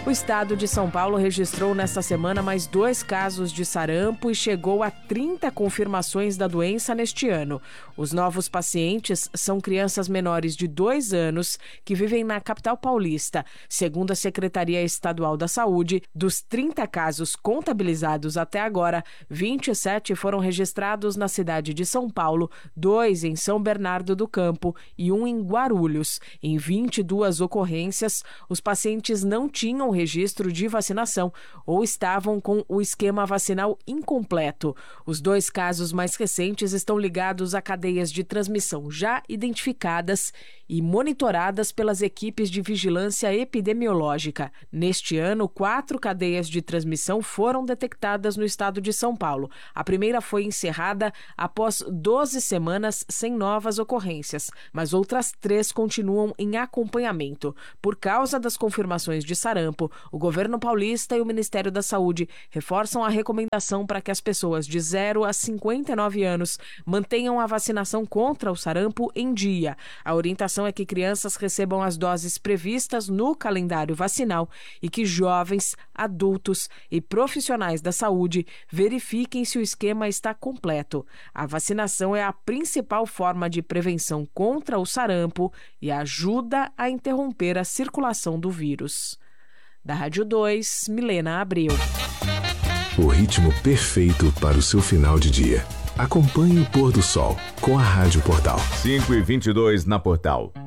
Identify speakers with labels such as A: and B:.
A: O estado de São Paulo registrou nesta semana mais 2 casos de sarampo e chegou a 30 confirmações da doença neste ano. Os novos pacientes são crianças menores de 2 anos que vivem na capital paulista. Segundo a Secretaria Estadual da Saúde, dos 30 casos contabilizados até agora, 27 foram registrados na cidade de São Paulo, 2 em São Bernardo do Campo e 1 em Guarulhos. Em 22 ocorrências, os pacientes não tinham registro de vacinação ou estavam com o esquema vacinal incompleto. Os 2 casos mais recentes estão ligados a cadeias de transmissão já identificadas e monitoradas pelas equipes de vigilância epidemiológica. Neste ano, 4 cadeias de transmissão foram detectadas no estado de São Paulo. A primeira foi encerrada após 12 semanas sem novas ocorrências, mas outras 3 continuam em acompanhamento. Por causa das confirmações de sarampo, o governo paulista e o Ministério da Saúde reforçam a recomendação para que as pessoas de 0 a 59 anos mantenham a vacinação contra o sarampo em dia. A orientação é que crianças recebam as doses previstas no calendário vacinal e que jovens, adultos e profissionais da saúde verifiquem se o esquema está completo. A vacinação é a principal forma de prevenção contra o sarampo e ajuda a interromper a circulação do vírus. Da Rádio 2, Milena Abreu.
B: O ritmo perfeito para o seu final de dia. Acompanhe o pôr do sol com a Rádio Portal.
C: 5h22 na Portal.